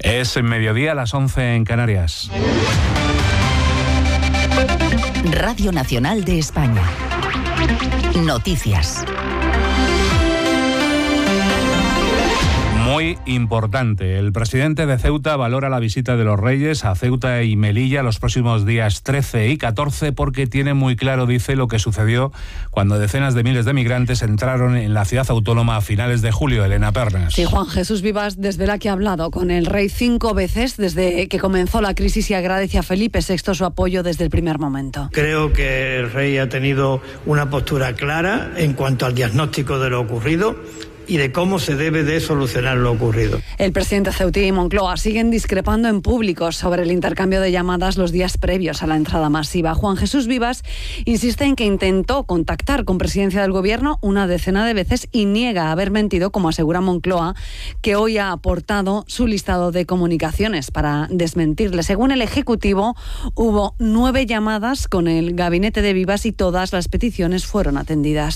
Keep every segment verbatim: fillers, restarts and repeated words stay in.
Es mediodía, a las once en Canarias. Radio Nacional de España. Noticias. Muy importante. El presidente de Ceuta valora la visita de los Reyes a Ceuta y Melilla los próximos días trece y catorce porque tiene muy claro, dice, lo que sucedió cuando decenas de miles de migrantes entraron en la ciudad autónoma a finales de julio. Elena Pernas. Sí, Juan Jesús Vivas desvela que ha hablado con el rey cinco veces desde que comenzó la crisis y agradece a Felipe sexto su apoyo desde el primer momento. Creo que el rey ha tenido una postura clara en cuanto al diagnóstico de lo ocurrido y de cómo se debe de solucionar lo ocurrido. El presidente ceutí y Moncloa siguen discrepando en público sobre el intercambio de llamadas los días previos a la entrada masiva. Juan Jesús Vivas insiste en que intentó contactar con presidencia del gobierno una decena de veces y niega haber mentido, como asegura Moncloa, que hoy ha aportado su listado de comunicaciones para desmentirle. Según el Ejecutivo, hubo nueve llamadas con el gabinete de Vivas y todas las peticiones fueron atendidas.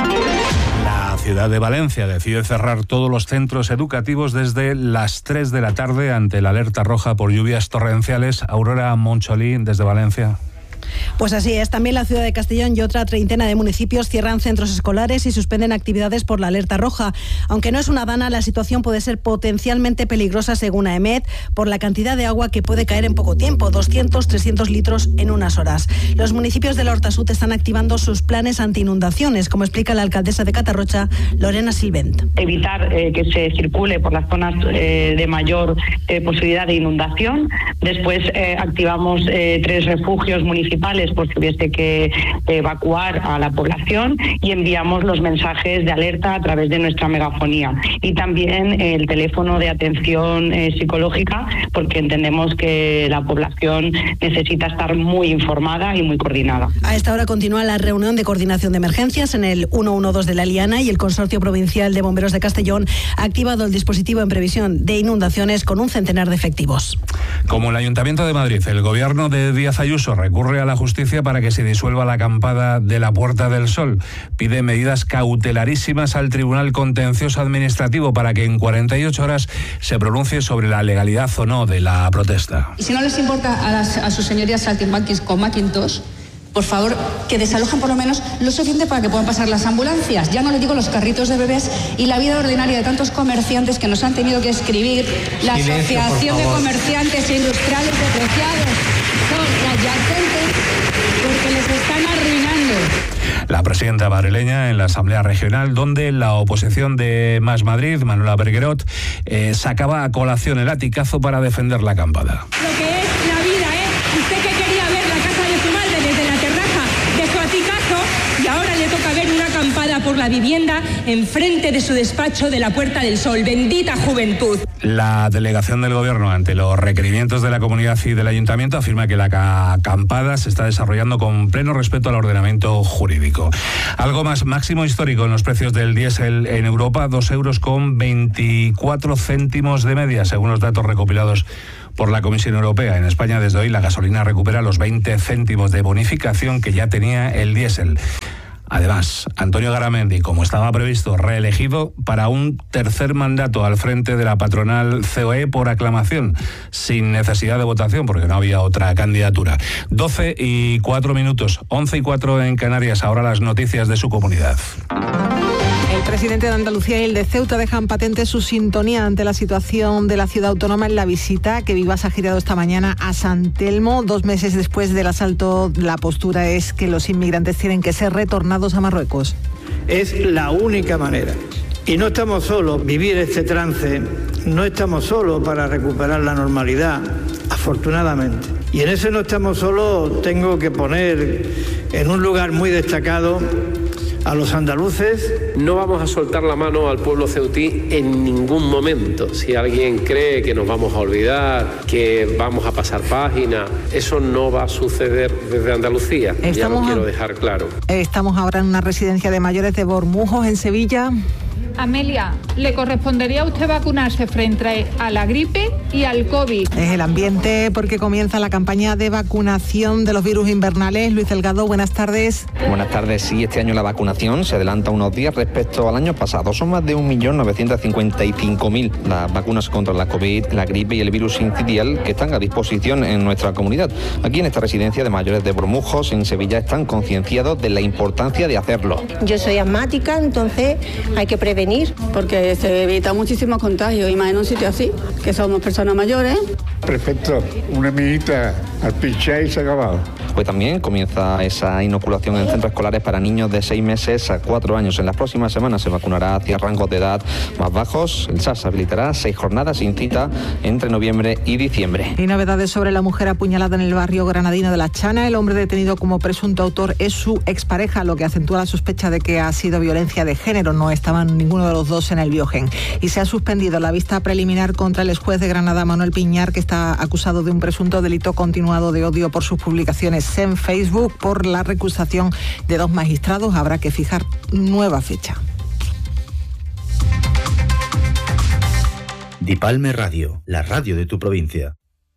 La ciudad de Valencia decide cerrar todos los centros educativos desde las tres de la tarde ante la alerta roja por lluvias torrenciales. Aurora Moncholí, desde Valencia. Pues así es, también la ciudad de Castellón y otra treintena de municipios cierran centros escolares y suspenden actividades por la alerta roja. Aunque no es una dana, la situación puede ser potencialmente peligrosa según AEMET por la cantidad de agua que puede caer en poco tiempo, doscientos, trescientos litros en unas horas. Los municipios de la Horta Sud están activando sus planes anti-inundaciones, como explica la alcaldesa de Catarrocha, Lorena Silvent. Evitar eh, que se circule por las zonas eh, de mayor eh, posibilidad de inundación. Después eh, activamos eh, tres refugios municipales por si hubiese que evacuar a la población y enviamos los mensajes de alerta a través de nuestra megafonía y también el teléfono de atención eh, psicológica porque entendemos que la población necesita estar muy informada y muy coordinada. A esta hora continúa la reunión de coordinación de emergencias en el ciento doce de la Liana y el Consorcio Provincial de Bomberos de Castellón ha activado el dispositivo en previsión de inundaciones con un centenar de efectivos. Como el Ayuntamiento de Madrid, el gobierno de Díaz Ayuso recurre a la justicia para que se disuelva la acampada de la Puerta del Sol. Pide medidas cautelarísimas al Tribunal Contencioso Administrativo para que en cuarenta y ocho horas se pronuncie sobre la legalidad o no de la protesta. Y si no les importa a, las, a sus señorías saltimbanquis con Macintosh, por favor, que desalojen por lo menos lo suficiente para que puedan pasar las ambulancias. Ya no les digo los carritos de bebés y la vida ordinaria de tantos comerciantes que nos han tenido que escribir. La Silencio, Asociación de Comerciantes e Industriales Depreciados son adyacentes porque les están arruinando. La presidenta madrileña en la Asamblea Regional, donde la oposición de Más Madrid, Manuela Berguerot, eh, sacaba a colación el latigazo para defender la acampada. Lo que es la vida, ¿eh? Usted que quería ver la casa de su madre desde la terraza de su aticazo y ahora le toca ver una acampada por la vivienda enfrente de su despacho de la Puerta del Sol. Bendita juventud. La delegación del Gobierno ante los requerimientos de la comunidad y del Ayuntamiento afirma que la acampada se está desarrollando con pleno respeto al ordenamiento jurídico. Algo más, máximo histórico en los precios del diésel en Europa, dos euros con veinticuatro céntimos de media, según los datos recopilados por la Comisión Europea. En España, desde hoy, la gasolina recupera los veinte céntimos de bonificación que ya tenía el diésel. Además, Antonio Garamendi, como estaba previsto, reelegido para un tercer mandato al frente de la patronal C O E por aclamación, sin necesidad de votación, porque no había otra candidatura. doce y cuatro minutos, once y cuatro en Canarias, ahora las noticias de su comunidad. El presidente de Andalucía y el de Ceuta dejan patente su sintonía ante la situación de la ciudad autónoma en la visita que Vivas ha girado esta mañana a San Telmo. Dos meses después del asalto, la postura es que los inmigrantes tienen que ser retornados a Marruecos. Es la única manera. Y no estamos solos, vivir este trance, no estamos solos para recuperar la normalidad, afortunadamente. Y en eso no estamos solos, tengo que poner en un lugar muy destacado a los andaluces. No vamos a soltar la mano al pueblo ceutí en ningún momento. Si alguien cree que nos vamos a olvidar, que vamos a pasar página, eso no va a suceder desde Andalucía. Estamos ya lo quiero a... dejar claro. Estamos ahora en una residencia de mayores de Bormujos, en Sevilla. Amelia, le correspondería a usted vacunarse frente a la gripe y al COVID. Es el ambiente porque comienza la campaña de vacunación de los virus invernales. Luis Delgado, buenas tardes. Buenas tardes. Sí, este año la vacunación se adelanta unos días respecto al año pasado. Son más de un millón novecientos cincuenta y cinco mil las vacunas contra la COVID, la gripe y el virus sincitial que están a disposición en nuestra comunidad. Aquí en esta residencia de mayores de Bormujos, en Sevilla, están concienciados de la importancia de hacerlo. Yo soy asmática, entonces hay que prevenir, porque se evita muchísimos contagios, y más en un sitio así, que somos personas mayores. Perfecto, una minita al pinchar y se ha acabado. Hoy también comienza esa inoculación en centros escolares para niños de seis meses a cuatro años. En las próximas semanas se vacunará hacia rangos de edad más bajos. El S A S habilitará seis jornadas sin cita entre noviembre y diciembre. Y novedades sobre la mujer apuñalada en el barrio granadino de La Chana. El hombre detenido como presunto autor es su expareja, lo que acentúa la sospecha de que ha sido violencia de género. No estaban ninguno de los dos en el biogen. Y se ha suspendido la vista preliminar contra el exjuez de Granada, Manuel Piñar, que está acusado de un presunto delito continuado de odio por sus publicaciones en Facebook. Por la recusación de dos magistrados habrá que fijar nueva fecha. Dipalme Radio, la radio de tu provincia.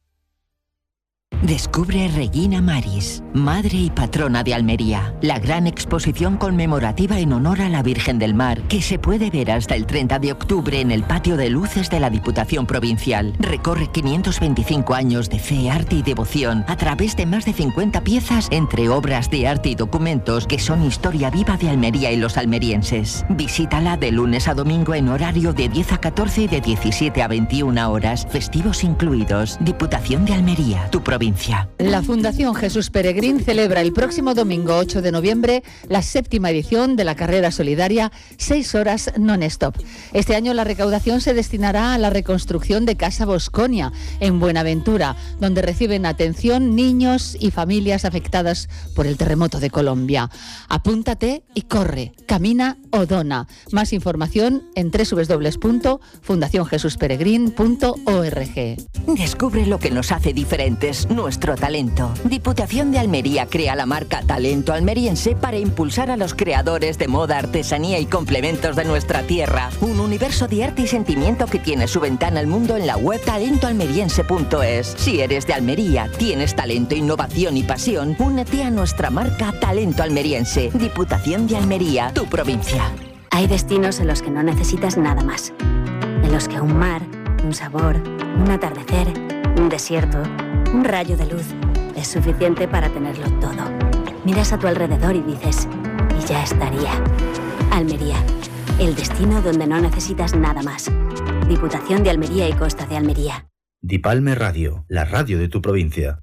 Descubre Regina Maris, madre y patrona de Almería, la gran exposición conmemorativa en honor a la Virgen del Mar, que se puede ver hasta el treinta de octubre en el patio de luces de la Diputación Provincial. Recorre quinientos veinticinco años de fe, arte y devoción a través de más de cincuenta piezas entre obras de arte y documentos que son historia viva de Almería y los almerienses. Visítala de lunes a domingo en horario de diez a catorce y de diecisiete a veintiuna horas, festivos incluidos. Diputación de Almería, tu provincia. La Fundación Jesús Peregrín celebra el próximo domingo ocho de noviembre la séptima edición de la carrera solidaria seis horas non-stop. Este año la recaudación se destinará a la reconstrucción de Casa Bosconia en Buenaventura, donde reciben atención niños y familias afectadas por el terremoto de Colombia. Apúntate y corre, camina o dona. Más información en doble u doble u doble u punto fundación jesús peregrín punto org. Descubre lo que nos hace diferentes, nuestro talento. Diputación de Almería crea la marca Talento Almeriense para impulsar a los creadores de moda, artesanía y complementos de nuestra tierra. Un universo de arte y sentimiento que tiene su ventana al mundo en la web talento almeriense punto es. Si eres de Almería, tienes talento, innovación y pasión, únete a nuestra marca Talento Almeriense. Diputación de Almería, tu provincia. Hay destinos en los que no necesitas nada más. En los que un mar, un sabor, un atardecer, un desierto, un rayo de luz es suficiente para tenerlo todo. Miras a tu alrededor y dices, y ya estaría. Almería, el destino donde no necesitas nada más. Diputación de Almería y Costa de Almería. Dipalme Radio, la radio de tu provincia.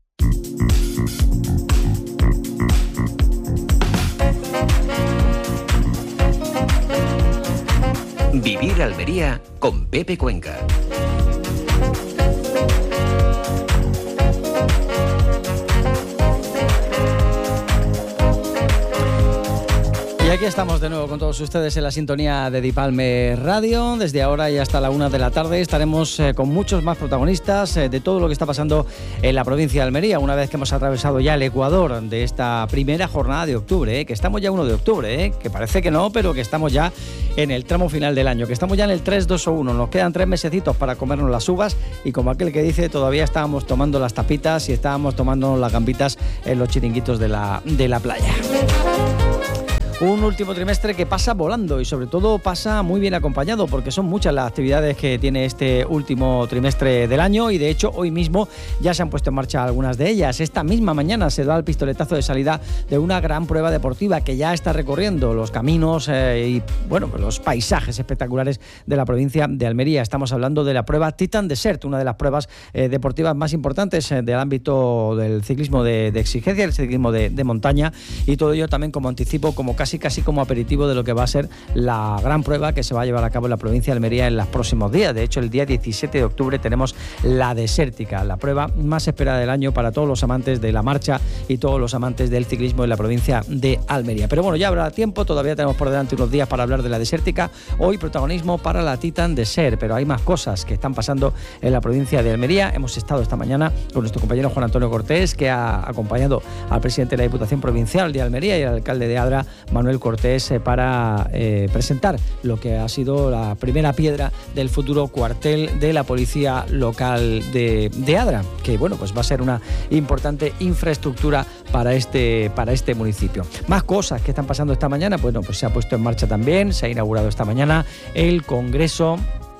Vivir Almería con Pepe Cuenca. Y aquí estamos de nuevo con todos ustedes en la sintonía de Dipalme Radio. Desde ahora y hasta la una de la tarde estaremos eh, con muchos más protagonistas eh, de todo lo que está pasando en la provincia de Almería, una vez que hemos atravesado ya el Ecuador de esta primera jornada de octubre, eh, que estamos ya uno de octubre, eh, que parece que no, pero que estamos ya en el tramo final del año, que estamos ya en el tres, dos o uno. Nos quedan tres mesecitos para comernos las uvas y, como aquel que dice, todavía estábamos tomando las tapitas y estábamos tomando las gambitas en los chiringuitos de la, de la playa. Un último trimestre que pasa volando y sobre todo pasa muy bien acompañado, porque son muchas las actividades que tiene este último trimestre del año y de hecho hoy mismo ya se han puesto en marcha algunas de ellas. Esta misma mañana se da el pistoletazo de salida de una gran prueba deportiva que ya está recorriendo los caminos eh, y bueno, los paisajes espectaculares de la provincia de Almería. Estamos hablando de la prueba Titan Desert, una de las pruebas eh, deportivas más importantes eh, del ámbito del ciclismo de, de exigencia, el ciclismo de, de montaña, y todo ello también como anticipo, como casi Casi, casi como aperitivo de lo que va a ser la gran prueba que se va a llevar a cabo en la provincia de Almería en los próximos días. De hecho, el día diecisiete de octubre tenemos la Desértica, la prueba más esperada del año para todos los amantes de la marcha y todos los amantes del ciclismo en la provincia de Almería. Pero bueno, ya habrá tiempo, todavía tenemos por delante unos días para hablar de la Desértica. Hoy protagonismo para la Titan Desert, pero hay más cosas que están pasando en la provincia de Almería. Hemos estado esta mañana con nuestro compañero Juan Antonio Cortés, que ha acompañado al presidente de la Diputación Provincial de Almería y al alcalde de Adra, Manuel Cortés eh, para eh, presentar lo que ha sido la primera piedra del futuro cuartel de la policía local de, de Adra, que bueno, pues va a ser una importante infraestructura para este, para este municipio. Más cosas que están pasando esta mañana, bueno, pues se ha puesto en marcha también, se ha inaugurado esta mañana el Congreso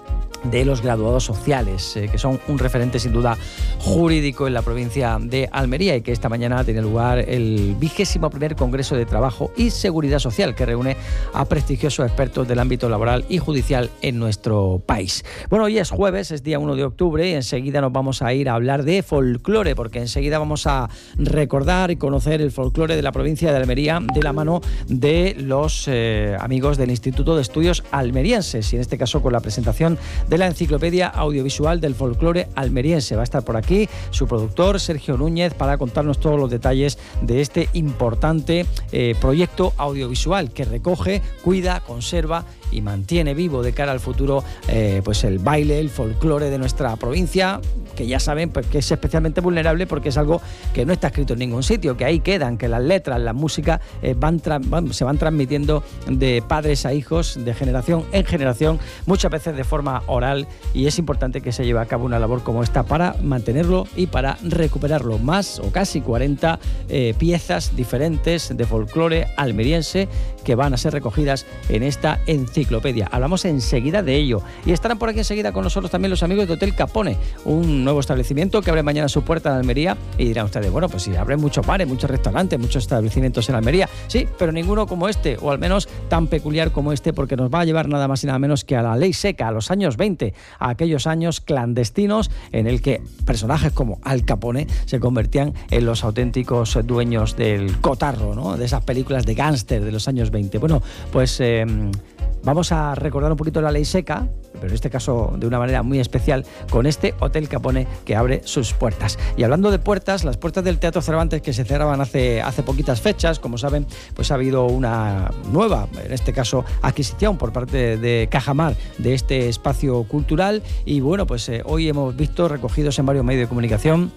de los graduados sociales, eh, que son un referente sin duda jurídico en la provincia de Almería, y que esta mañana tiene lugar el vigésimo primer Congreso de Trabajo y Seguridad Social, que reúne a prestigiosos expertos del ámbito laboral y judicial en nuestro país. Bueno, hoy es jueves, es día uno de octubre, y enseguida nos vamos a ir a hablar de folclore, porque enseguida vamos a recordar y conocer el folclore de la provincia de Almería de la mano de los eh, amigos del Instituto de Estudios Almerienses, y en este caso con la presentación de la enciclopedia audiovisual del folclore almeriense. Va a estar por aquí su productor Sergio Núñez para contarnos todos los detalles de este importante eh, proyecto audiovisual que recoge, cuida, conserva y mantiene vivo de cara al futuro eh, pues el baile, el folclore de nuestra provincia, que ya saben pues, que es especialmente vulnerable porque es algo que no está escrito en ningún sitio, que ahí quedan, que las letras, la música eh, van, van se van transmitiendo de padres a hijos, de generación en generación, muchas veces de forma oral, y es importante que se lleve a cabo una labor como esta para mantenerlo y para recuperarlo. Más o casi cuarenta eh, piezas diferentes de folclore almeriense que van a ser recogidas en esta enciclopedia. Hablamos enseguida de ello, y estarán por aquí enseguida con nosotros también los amigos de Hotel Capone, un nuevo establecimiento que abre mañana su puerta en Almería, y dirán ustedes, bueno, pues sí, abren muchos bares, muchos restaurantes, muchos establecimientos en Almería, sí, pero ninguno como este, o al menos tan peculiar como este, porque nos va a llevar nada más y nada menos que a la ley seca, a los años veinte, a aquellos años clandestinos en el que personajes como Al Capone se convertían en los auténticos dueños del cotarro, ¿no?, de esas películas de gángster de los años veinte. Bueno, pues eh, vamos a recordar un poquito la ley seca, pero en este caso de una manera muy especial, con este Hotel Capone que abre sus puertas. Y hablando de puertas, las puertas del Teatro Cervantes, que se cerraban hace, hace poquitas fechas, como saben, pues ha habido una nueva, en este caso, adquisición por parte de Cajamar de este espacio cultural, y bueno, pues eh, hoy hemos visto recogidos en varios medios de comunicación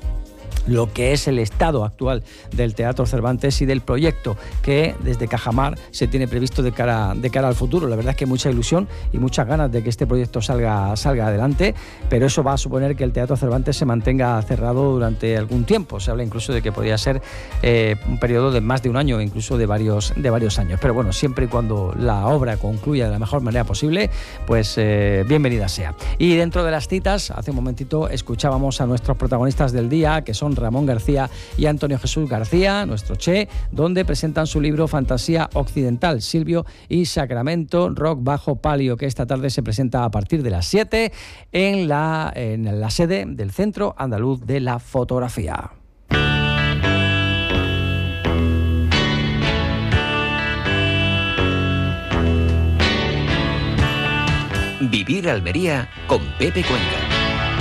lo que es el estado actual del Teatro Cervantes y del proyecto que desde Cajamar se tiene previsto de cara, de cara al futuro. La verdad es que hay mucha ilusión y muchas ganas de que este proyecto salga, salga adelante, pero eso va a suponer que el Teatro Cervantes se mantenga cerrado durante algún tiempo. Se habla incluso de que podría ser eh, un periodo de más de un año, incluso de varios, de varios años. Pero bueno, siempre y cuando la obra concluya de la mejor manera posible, pues eh, bienvenida sea. Y dentro de las citas, hace un momentito escuchábamos a nuestros protagonistas del día, que son Ramón García y Antonio Jesús García, nuestro Che, donde presentan su libro Fantasía Occidental, Silvio y Sacramento, rock bajo palio, que esta tarde se presenta a partir de las siete en la, en la sede del Centro Andaluz de la Fotografía. Vivir Almería con Pepe Cuenca.